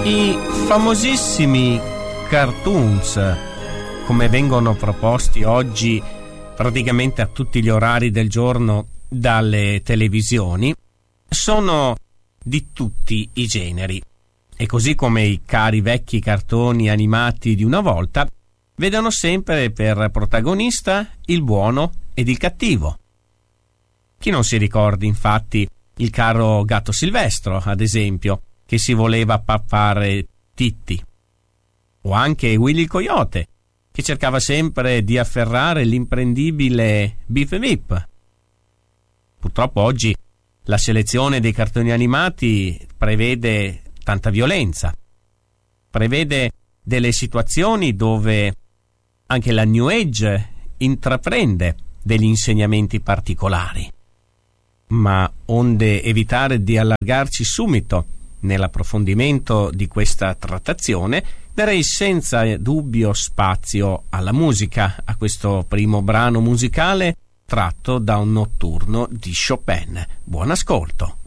I famosissimi cartoons, come vengono proposti oggi praticamente a tutti gli orari del giorno dalle televisioni, sono di tutti i generi. E così come i cari vecchi cartoni animati di una volta, vedono sempre per protagonista il buono ed il cattivo. Chi non si ricordi infatti il caro gatto Silvestro, ad esempio, che si voleva papare Titti, o anche Willy il Coyote, che cercava sempre di afferrare l'imprendibile Biff Bip. Purtroppo oggi la selezione dei cartoni animati prevede tanta violenza, prevede delle situazioni dove anche la New Age intraprende degli insegnamenti particolari. Ma onde evitare di allargarci subito nell'approfondimento di questa trattazione, darei senza dubbio spazio alla musica, a questo primo brano musicale tratto da un notturno di Chopin. Buon ascolto.